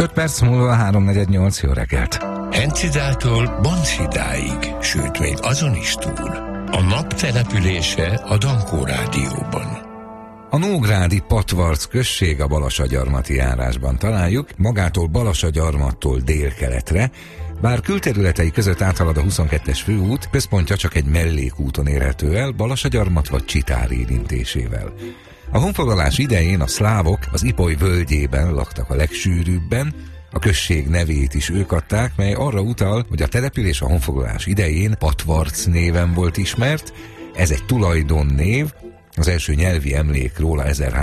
5 perc múlva 3:48, jó reggelt. Hencidától Bonfidáig, sőt még azon is túl. A nap települése a Dankó Rádióban. A Nógrádi Patvarc község a Balassagyarmati járásban találjuk, magától Balassagyarmattól délkeletre, bár külterületei között áthalad a 22-es főút, központja csak egy mellékúton érhető el, Balassagyarmat vagy Csitár érintésével. A honfoglalás idején a szlávok az Ipoly völgyében laktak a legsűrűbben, a község nevét is ők adták, mely arra utal, hogy a település a honfoglalás idején Patvarc néven volt ismert, ez egy tulajdonnév, az első nyelvi emlék róla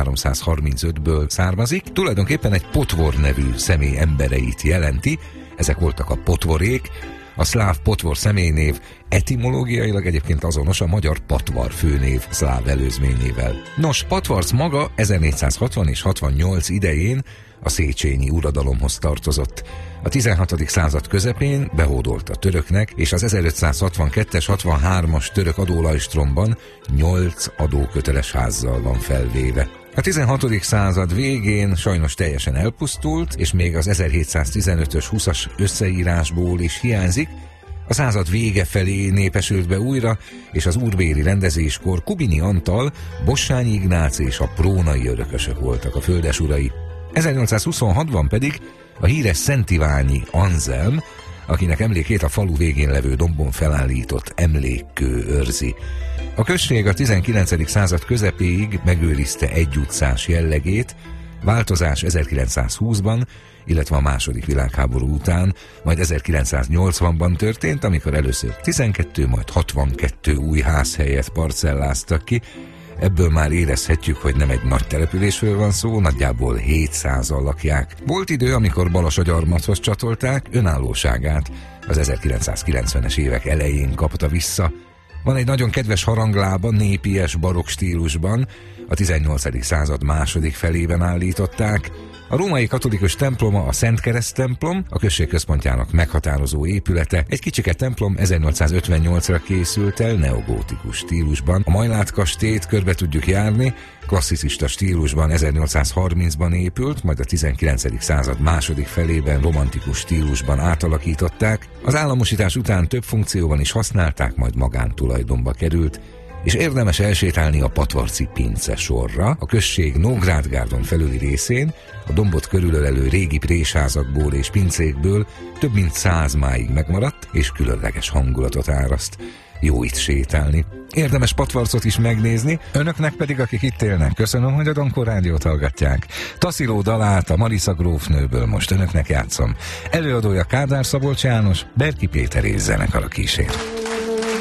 1335-ből származik, tulajdonképpen egy Potvor nevű személy embereit jelenti, ezek voltak a potvorék, a szláv Potvor személynév etimológiailag egyébként azonos a magyar Patvar főnév szláv előzményével. Nos, Patvarc maga 1460 és 68 idején a széchenyi uradalomhoz tartozott. A 16. század közepén behódolt a töröknek, és az 1562-es 63-as török adólajstromban 8 adóköteles házzal van felvéve. A 16. század végén sajnos teljesen elpusztult, és még az 1715-ös 20-as összeírásból is hiányzik. A század vége felé népesült be újra, és az úrbéri rendezéskor Kubini Antal, Bossányi Ignác és a prónai örökösök voltak a földesurai. 1826-ban pedig a híres Szentiványi Anzelm, akinek emlékét a falu végén levő dombon felállított emlékkő őrzi. A község a 19. század közepéig megőrizte egyutcás jellegét, változás 1920-ban, illetve a második világháború után, majd 1980-ban történt, amikor először 12, majd 62 új házhelyet parcelláztak ki. Ebből már érezhetjük, hogy nem egy nagy településről van szó, nagyjából 700-an lakják. Volt idő, amikor Balassagyarmathoz csatolták, önállóságát az 1990-es évek elején kapta vissza. Van egy nagyon kedves haranglába, népies barokk stílusban, a 18. század második felében állították. A római katolikus temploma a Szent Kereszt templom, a község központjának meghatározó épülete. Egy kicsike templom 1858-ra készült el neogótikus stílusban. A Majlát kastélyt körbe tudjuk járni, klasszicista stílusban 1830-ban épült, majd a 19. század második felében romantikus stílusban átalakították. Az államosítás után több funkcióban is használták, majd magántulajdonba került, és érdemes elsétálni a patvarci pince sorra, a község Nógrádgárdon felüli részén, a dombot körülölelő régi présházakból és pincékből több mint 100 máig megmaradt, és különleges hangulatot áraszt. Jó itt sétálni. Érdemes Patvarcot is megnézni, önöknek pedig, akik itt élnek, köszönöm, hogy a Dankó Rádiót hallgatják. Tasziló dalát a Marisa grófnőből most önöknek játszom. Előadója Kádár Szabolcs János, Berki Péter és zenekar a kísér.